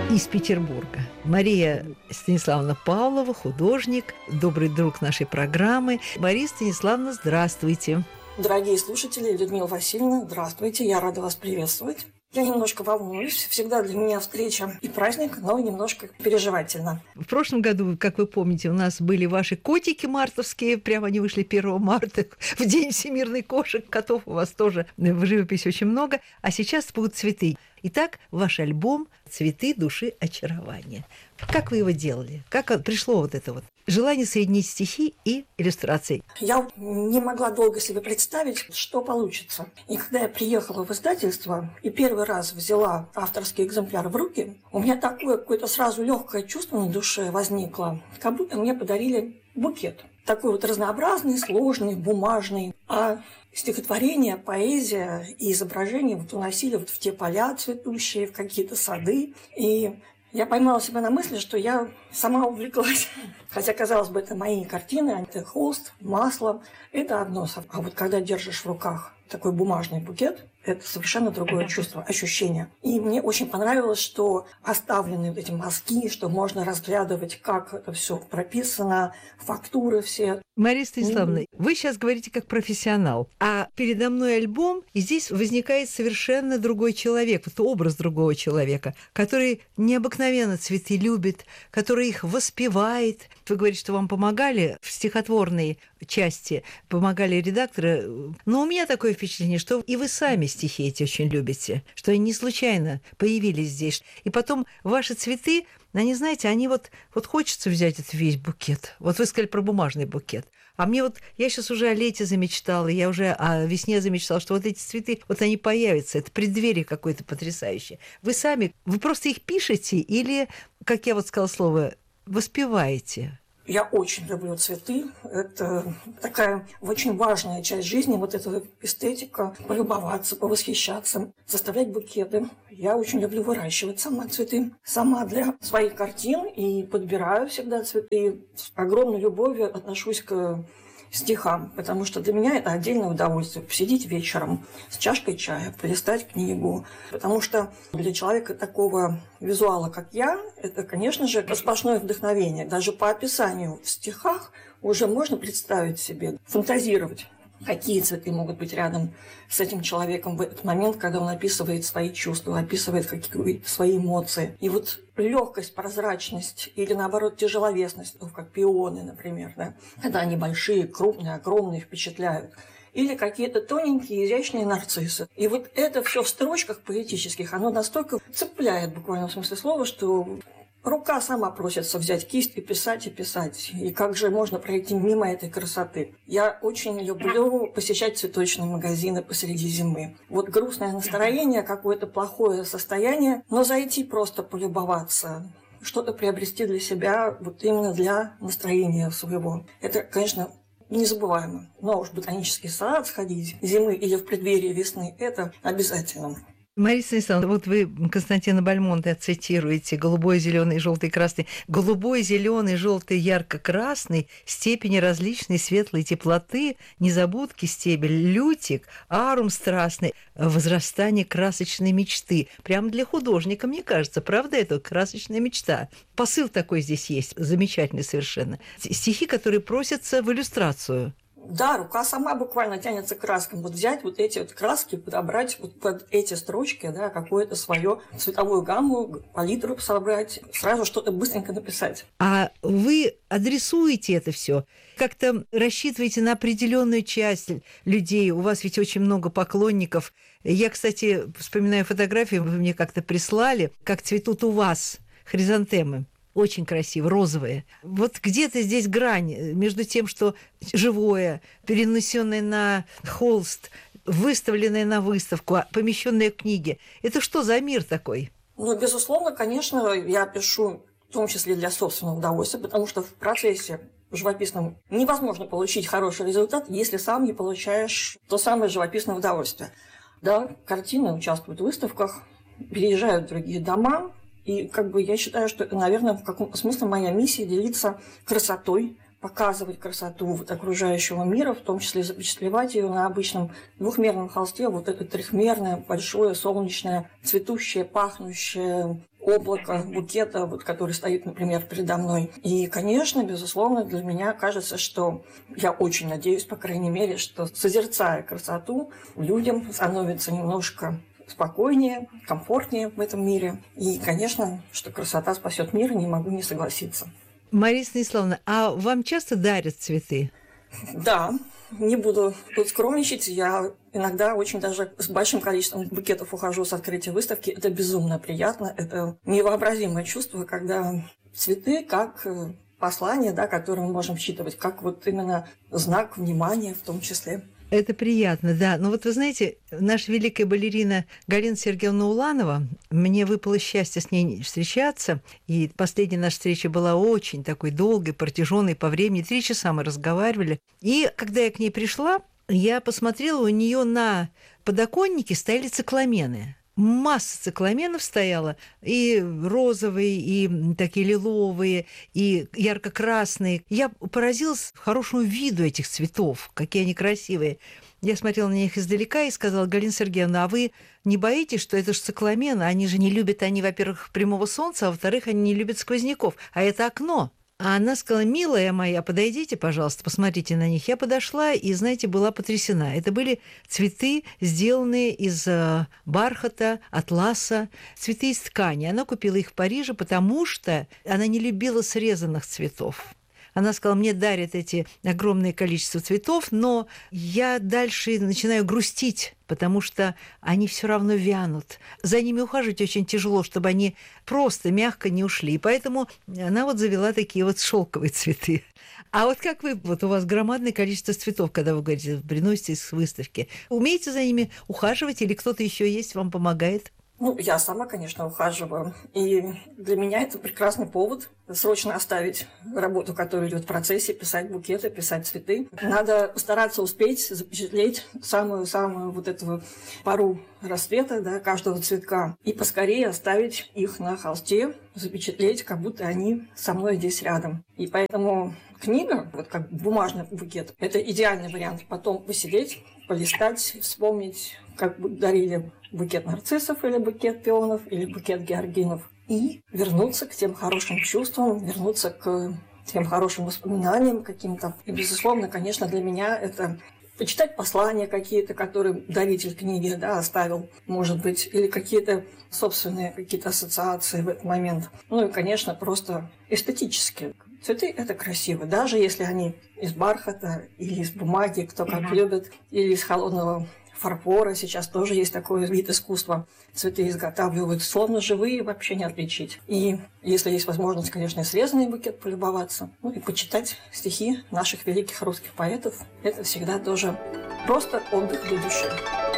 из Петербурга. Мария Станиславовна Павлова, художник, добрый друг нашей программы. Мария Станиславовна, здравствуйте. Дорогие слушатели, Людмила Васильевна, здравствуйте, я рада вас приветствовать. Я немножко волнуюсь, всегда для меня встреча и праздник, но немножко переживательно. В прошлом году, как вы помните, у нас были ваши котики мартовские, прямо они вышли 1 марта, в День всемирной кошек, котов у вас тоже в живописи очень много, а сейчас будут цветы. Итак, ваш альбом «Цветы души очарования». Как вы его делали? Как пришло вот это вот желание соединить стихи и иллюстрации? Я не могла долго себе представить, что получится. И когда я приехала в издательство и первый раз взяла авторский экземпляр в руки, у меня такое какое-то сразу легкое чувство на душе возникло, как будто мне подарили букет. Такой вот разнообразный, сложный, бумажный. А стихотворение, поэзия и изображения вот уносили вот в те поля цветущие, в какие-то сады. И я поймала себя на мысли, что я сама увлеклась. Хотя, казалось бы, это мои картины, это холст, масло, это одно. А вот когда держишь в руках такой бумажный букет, это совершенно другое чувство, ощущение. И мне очень понравилось, что оставлены вот эти мазки, что можно разглядывать, как это все прописано, фактуры все. Мария Станиславовна, вы сейчас говорите как профессионал, а передо мной альбом, и здесь возникает совершенно другой человек, вот образ другого человека, который необыкновенно цветы любит, который их воспевает. Вы говорите, что вам помогали в стихотворной части, помогали редакторы, но у меня такое впечатление, что и вы сами стихи эти очень любите, что они не случайно появились здесь. И потом ваши цветы, они, знаете, они вот хочется взять этот весь букет. Вот вы сказали про бумажный букет. А мне вот, я сейчас уже о лете замечтала, я уже о весне замечтала, что вот эти цветы, вот они появятся, это преддверие какое-то потрясающее. Вы сами, вы просто их пишете или, как я вот сказала слово, воспеваете? Я очень люблю цветы. Это такая очень важная часть жизни, вот эта эстетика, полюбоваться, повосхищаться, составлять букеты. Я очень люблю выращивать сама цветы. Сама для своих картин и подбираю всегда цветы. С огромной любовью отношусь к стихам, потому что для меня это отдельное удовольствие посидеть вечером с чашкой чая, полистать книгу, потому что для человека такого визуала, как я, это, конечно же, сплошное вдохновение. Даже по описанию в стихах уже можно представить себе, фантазировать, какие цветы могут быть рядом с этим человеком в этот момент, когда он описывает свои чувства, описывает какие-то свои эмоции. И вот легкость, прозрачность или, наоборот, тяжеловесность, как пионы, например, да, когда они большие, крупные, огромные, впечатляют. Или какие-то тоненькие, изящные нарциссы. И вот это все в строчках поэтических, оно настолько цепляет, буквально в смысле слова, что рука сама просится взять кисть и писать, и писать. И как же можно пройти мимо этой красоты? Я очень люблю посещать цветочные магазины посреди зимы. Вот грустное настроение, какое-то плохое состояние, но зайти просто полюбоваться, что-то приобрести для себя, вот именно для настроения своего. Это, конечно, незабываемо. Но уж в ботанический сад сходить зимы или в преддверии весны – это обязательно. Мария Станиславовна, вот вы Константина Бальмонта цитируете: голубой, зеленый, желтый, красный. Голубой, зеленый, желтый, ярко-красный, степени различной светлой теплоты, незабудки стебель, лютик, арум страстный, возрастание красочной мечты. Прямо для художника, мне кажется, правда, это красочная мечта. Посыл такой здесь есть, замечательный совершенно. Стихи, которые просятся в иллюстрацию. Да, рука сама буквально тянется к краскам. Вот взять вот эти вот краски, подобрать вот под эти строчки, да, какую-то свою цветовую гамму, палитру собрать, сразу что-то быстренько написать. А вы адресуете это все? Как-то рассчитываете на определенную часть людей? У вас ведь очень много поклонников. Я, кстати, вспоминаю фотографии, вы мне как-то прислали, как цветут у вас хризантемы. Очень красиво, розовые. Вот где-то здесь грань между тем, что живое, перенесенное на холст, выставленное на выставку, помещенное в книги. Это что за мир такой? Ну, безусловно, конечно, я пишу в том числе для собственного удовольствия, потому что в процессе живописном невозможно получить хороший результат, если сам не получаешь то самое живописное удовольствие. Да, картины участвуют в выставках, переезжают в другие дома. И как бы я считаю, что это, наверное, в каком-то смысле моя миссия делиться красотой, показывать красоту вот окружающего мира, в том числе запечатлевать ее на обычном двухмерном холсте, вот это трехмерное, большое, солнечное, цветущее, пахнущее, облако букета, вот, который стоит, например, передо мной. И, конечно, безусловно, для меня кажется, что я очень надеюсь, по крайней мере, что, созерцая красоту, людям становится немножко спокойнее, комфортнее в этом мире. И, конечно, что красота спасет мир, не могу не согласиться. Мария Станиславовна, а вам часто дарят цветы? Да, не буду тут скромничать. Я иногда очень даже с большим количеством букетов ухожу с открытия выставки. Это безумно приятно. Это невообразимое чувство, когда цветы как послание, да, которое мы можем считывать, как вот именно знак внимания в том числе. Это приятно, да. Но вот вы знаете, наша великая балерина Галина Сергеевна Уланова, мне выпало счастье с ней встречаться, и последняя наша встреча была очень такой долгой, протяженной по времени, 3 часа мы разговаривали. И когда я к ней пришла, я посмотрела, у нее на подоконнике стояли цикламены. Масса цикламенов стояла, и розовые, и такие лиловые, и ярко-красные. Я поразилась хорошему виду этих цветов, какие они красивые. Я смотрела на них издалека и сказала: Галина Сергеевна, а вы не боитесь, что это же цикламены? Они же не любят, во-первых, прямого солнца, а во-вторых, они не любят сквозняков. А это окно. А она сказала: милая моя, подойдите, пожалуйста, посмотрите на них. Я подошла и, знаете, была потрясена. Это были цветы, сделанные из бархата, атласа, цветы из ткани. Она купила их в Париже, потому что она не любила срезанных цветов. Она сказала: мне дарят эти огромное количество цветов, но я дальше начинаю грустить, потому что они все равно вянут. За ними ухаживать очень тяжело, чтобы они просто мягко не ушли. И поэтому она вот завела такие вот шелковые цветы. А вот как вы, вот у вас громадное количество цветов, когда вы говорите, приносите с выставки. Умеете за ними ухаживать или кто-то еще есть, вам помогает? Ну, я сама, конечно, ухаживаю. И для меня это прекрасный повод срочно оставить работу, которая идет в процессе, писать букеты, писать цветы. Надо постараться успеть запечатлеть самую вот эту пару рассвета, да, каждого цветка. И поскорее оставить их на холсте, запечатлеть, как будто они со мной здесь рядом. И поэтому книга, вот как бумажный букет, это идеальный вариант. Потом посидеть, полистать, вспомнить, как дарили букет нарциссов или букет пионов, или букет георгинов. И вернуться к тем хорошим чувствам, вернуться к тем хорошим воспоминаниям каким-то. И, безусловно, конечно, для меня это почитать послания какие-то, которые даритель книги, да, оставил, может быть, или какие-то собственные какие-то ассоциации в этот момент. Ну и, конечно, просто эстетически. Цветы – это красиво, даже если они из бархата или из бумаги, кто как любит, или из холодного фарфора. Сейчас тоже есть такой вид искусства. Цветы изготавливают словно живые, вообще не отличить. И если есть возможность, конечно, и срезанный букет полюбоваться, ну и почитать стихи наших великих русских поэтов, это всегда тоже просто отдых для души.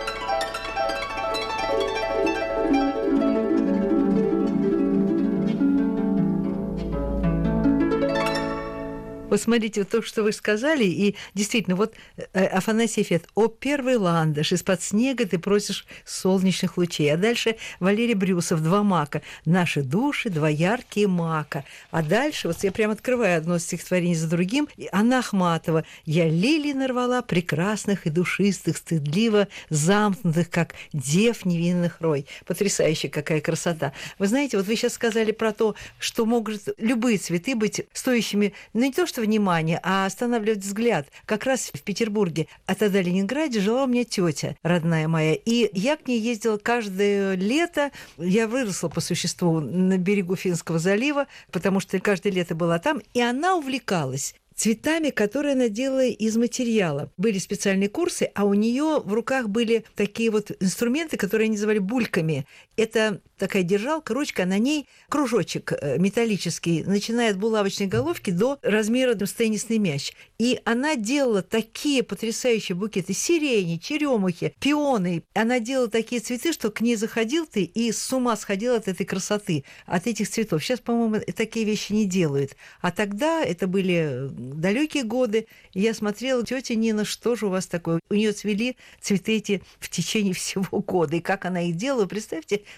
Вот смотрите, вот то, что вы сказали, и действительно, вот Афанасий Фет: «О первый ландыш, из-под снега ты просишь солнечных лучей». А дальше Валерий Брюсов: «Два мака, наши души, два яркие мака». А дальше, вот я прям открываю одно стихотворение за другим, и Анна Ахматова: «Я лилий нарвала, прекрасных и душистых, стыдливо замкнутых, как дев невинных рой». Потрясающая какая красота. Вы знаете, вот вы сейчас сказали про то, что могут любые цветы быть стоящими, ну не то что внимание, а останавливать взгляд. Как раз в Петербурге, а тогда Ленинграде, жила у меня тетя родная моя. И я к ней ездила каждое лето. Я выросла по существу на берегу Финского залива, потому что каждое лето была там. И она увлекалась цветами, которые она делала из материала. Были специальные курсы, а у нее в руках были такие вот инструменты, которые они называли бульками. Это такая держалка, ручка, на ней кружочек металлический, начиная от булавочной головки до размера с теннисный мяч. И она делала такие потрясающие букеты: сирени, черемухи, пионы. Она делала такие цветы, что к ней заходил ты и с ума сходил от этой красоты, от этих цветов. Сейчас, по-моему, такие вещи не делают. А тогда это были далекие годы. И я смотрела: тетя Нина, что же у вас такое? У нее цвели цветы эти в течение всего года. И как она их делала, представьте, что такое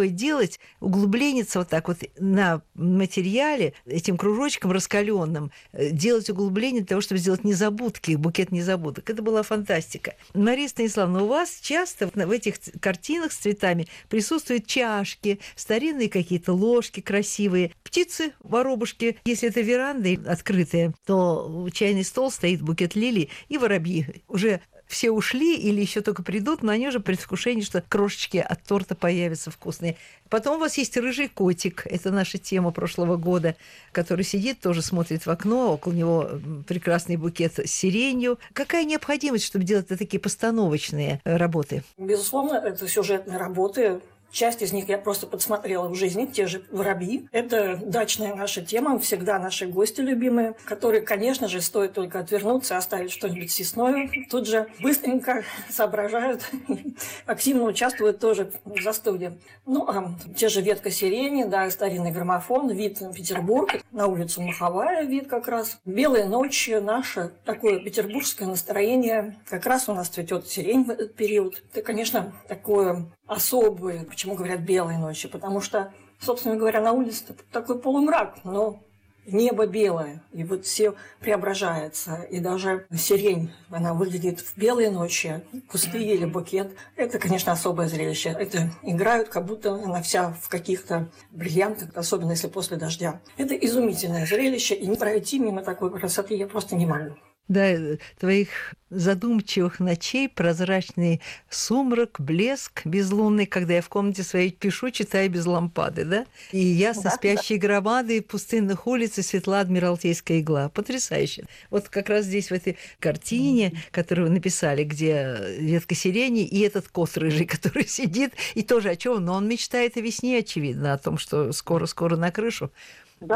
попробовать делать, углублениться вот так вот на материале, этим кружочком раскаленным, делать углубление для того, чтобы сделать незабудки, букет незабудок. Это была фантастика. Мария Станиславовна, у вас часто в этих картинах с цветами присутствуют чашки, старинные какие-то ложки красивые, птицы, воробушки. Если это веранда открытая, то чайный стол стоит, букет лилий и воробьи. Уже все ушли или еще только придут, но они уже в предвкушении, что крошечки от торта появятся вкусные. Потом у вас есть рыжий котик. Это наша тема прошлого года, который сидит, тоже смотрит в окно. Около него прекрасный букет с сиренью. Какая необходимость, чтобы делать такие постановочные работы? Безусловно, это сюжетные работы. Часть из них я просто подсмотрела в жизни, те же воробьи. Это дачная наша тема, всегда наши гости любимые, которые, конечно же, стоит только отвернуться, оставить что-нибудь съестное, тут же быстренько соображают, активно участвуют тоже в застолье. Ну, а те же ветка сирени, да, старинный граммофон, вид на Петербург, на улицу Маховая вид как раз. Белые ночи, наше такое петербургское настроение, как раз у нас цветет сирень в этот период. Это, конечно, такое особые, почему говорят белые ночи, потому что, собственно говоря, на улице такой полумрак, но небо белое, и вот все преображается, и даже сирень, она выглядит в белые ночи, кусты или букет. Это, конечно, особое зрелище. Это играют, как будто она вся в каких-то бриллиантах, особенно если после дождя. Это изумительное зрелище, и не пройти мимо такой красоты я просто не могу. Да, твоих задумчивых ночей, прозрачный сумрак, блеск безлунный, когда я в комнате своей пишу, читаю без лампады, да? И ясно спящие громады пустынных улиц и светла адмиралтейская игла. Потрясающе. Вот как раз здесь, в этой картине, которую вы написали, где ветка сирени и этот кот рыжий, который сидит, и тоже о чем? Но он мечтает о весне, очевидно, о том, что скоро-скоро на крышу. Да,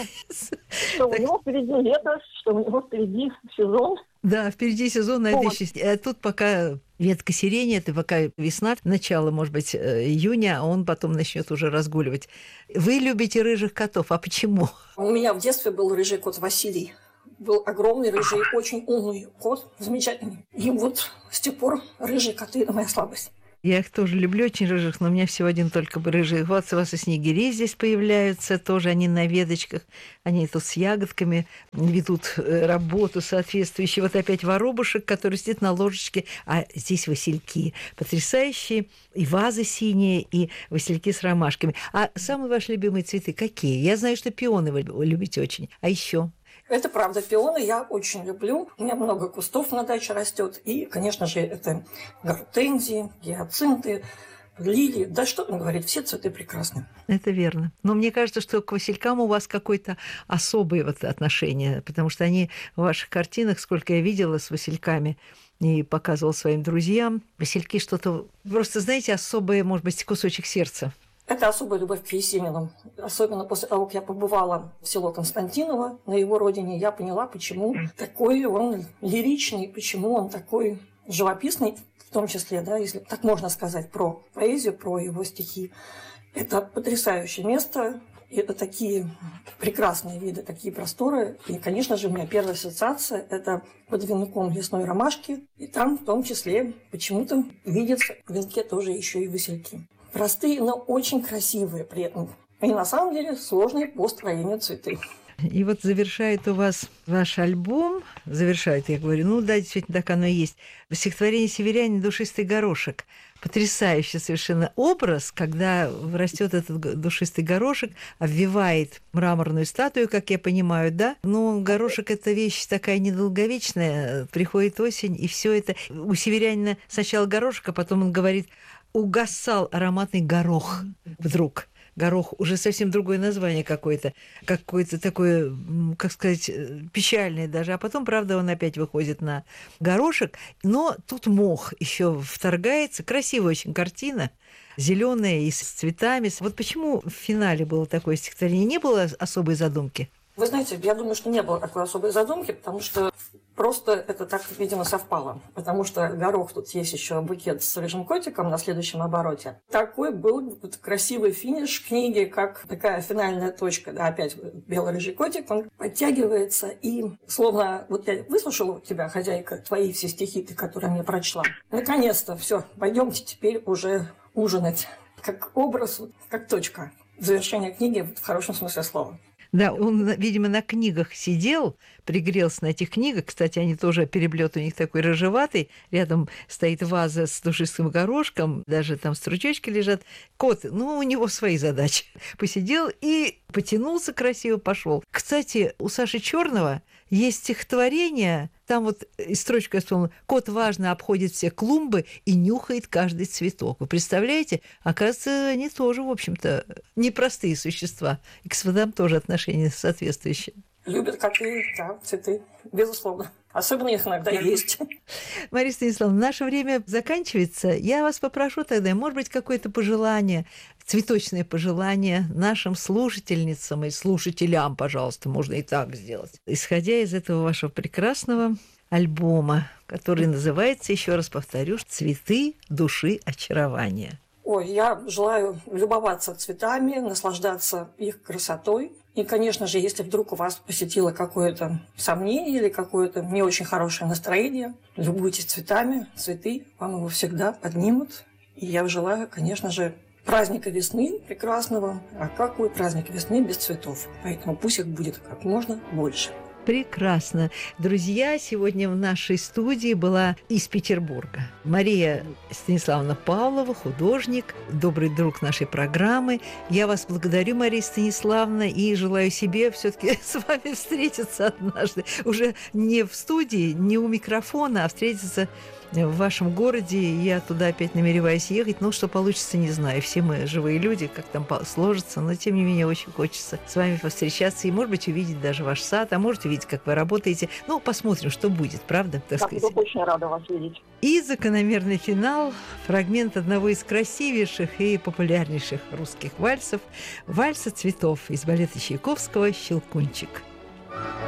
что у него впереди лето, что у него впереди сезон. Да, впереди сезон, а тут пока ветка сирени, это пока весна, начало, может быть, июня, а он потом начнет уже разгуливать. Вы любите рыжих котов, а почему? У меня в детстве был рыжий кот Василий. Был огромный рыжий, очень умный кот, замечательный. И вот с тех пор рыжие коты – это моя слабость. Я их тоже люблю, очень рыжих, но у меня всего один только рыжий. Вот у вас и снегири здесь появляются, тоже они на веточках, они тут с ягодками ведут работу соответствующую. Вот опять воробушек, который сидит на ложечке, а здесь васильки потрясающие, и вазы синие, и васильки с ромашками. А самые ваши любимые цветы какие? Я знаю, что пионы вы любите очень, а еще? Это правда, пионы я очень люблю. У меня много кустов на даче растет. И, конечно же, это гортензии, гиацинты, лилии. Да что там говорить, все цветы прекрасны. Это верно. Но мне кажется, что к василькам у вас какое-то особое вот отношение, потому что они в ваших картинах, сколько я видела с васильками, и показывала своим друзьям, васильки что-то, просто, знаете, особое, может быть, кусочек сердца. Это особая любовь к Есенину. Особенно после того, как я побывала в село Константиново, на его родине, я поняла, почему такой он лиричный, почему он такой живописный, в том числе, да, если так можно сказать, про поэзию, про его стихи. Это потрясающее место, и это такие прекрасные виды, такие просторы. И, конечно же, у меня первая ассоциация – это под венком лесной ромашки. И там, в том числе, почему-то видятся в венке тоже еще и васильки. Простые, но очень красивые при этом. И на самом деле сложные по строению цветы. И вот завершает у вас ваш альбом, завершает, я говорю, ну да, действительно, так оно и есть, стихотворение «Северянин. Душистый горошек». Потрясающий совершенно образ, когда растет этот душистый горошек, обвивает мраморную статую, как я понимаю, да? Но горошек – это вещь такая недолговечная, приходит осень, и все это у северянина сначала горошек, а потом он говорит: угасал ароматный горох вдруг. Горох уже совсем другое название какое-то такое, как сказать, печальное даже. А потом, правда, он опять выходит на горошек, но тут мох еще вторгается. Красивая очень картина, зеленая и с цветами. Вот почему в финале было такое стихотворение? Не было особой задумки? Вы знаете, я думаю, что не было такой особой задумки, потому что просто это так, видимо, совпало. Потому что горох, тут есть еще букет с рыжим котиком на следующем обороте. Такой был красивый финиш книги, как такая финальная точка. Да, опять бело-рыжий котик, он подтягивается. И словно вот я выслушала тебя, хозяйка, твои все стихи, которые мне прочла. Наконец-то, все, пойдемте теперь уже ужинать. как образ, как точка завершения книги в хорошем смысле слова. Да, он, видимо, на книгах сидел, пригрелся на этих книгах. Кстати, они тоже, переплет у них такой рыжеватый. Рядом стоит ваза с душистым горошком, даже там стручочки лежат. Кот, у него свои задачи. Посидел и потянулся красиво, пошел. Кстати, у Саши Черного есть стихотворение, там вот строчка я вспомнила: «Кот важно обходит все клумбы и нюхает каждый цветок». Вы представляете? Оказывается, они тоже, в общем-то, непростые существа. И к цветам тоже отношение соответствующее. Любят коты, да, цветы, безусловно. Особенно их иногда есть. Мария Станиславовна, наше время заканчивается. Я вас попрошу тогда, может быть, какое-то пожелание, цветочное пожелание нашим слушательницам и слушателям, пожалуйста, можно и так сделать. Исходя из этого вашего прекрасного альбома, который называется, еще раз повторю, «Цветы души очарования». Ой, я желаю любоваться цветами, наслаждаться их красотой. И, конечно же, если вдруг у вас посетило какое-то сомнение или какое-то не очень хорошее настроение, любуйтесь цветами, цветы вам его всегда поднимут. И я желаю, конечно же, праздника весны прекрасного. А какой праздник весны без цветов? Поэтому пусть их будет как можно больше. Прекрасно. Друзья, сегодня в нашей студии была из Петербурга Мария Станиславовна Павлова, художник, добрый друг нашей программы. Я вас благодарю, Мария Станиславовна, и желаю себе все-таки с вами встретиться однажды. Уже не в студии, не у микрофона, а встретиться в вашем городе. Я туда опять намереваюсь ехать. Что получится, не знаю. Все мы живые люди, как там сложится. Но, тем не менее, очень хочется с вами повстречаться и, может быть, увидеть даже ваш сад, а может, увидеть, как вы работаете. Посмотрим, что будет, правда? Так сказать. Я очень рада вас видеть. И закономерный финал. Фрагмент одного из красивейших и популярнейших русских вальсов. Вальса цветов из балета Чайковского «Щелкунчик».